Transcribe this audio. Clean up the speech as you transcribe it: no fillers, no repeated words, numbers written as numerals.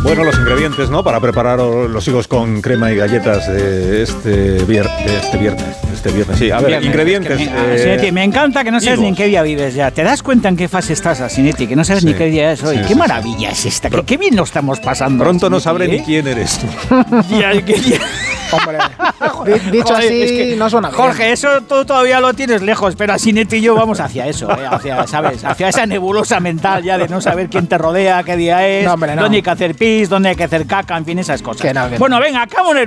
Bueno, los ingredientes, ¿no? Para preparar los higos con crema y galletas de este viernes. Sí, a ver, Viernes, ingredientes. Asinetti, me encanta que no sabes ni en qué día vives ya. ¿Te das cuenta en qué fase estás, Asinetti? Que no sabes ni qué día es hoy. Sí, ¡Qué maravilla es esta! Qué bien lo estamos pasando. Pronto no Asinetti, sabré ni quién eres tú. Hombre, dicho Joder, así es que, no suena bien. Jorge, eso tú todavía lo tienes lejos, pero Asinetti y yo vamos hacia eso, hacia esa nebulosa mental ya de no saber quién te rodea, qué día es, No, hombre, no. dónde hay que hacer pis, dónde hay que hacer caca, en fin, esas cosas. Que no. Bueno, venga, acabamos.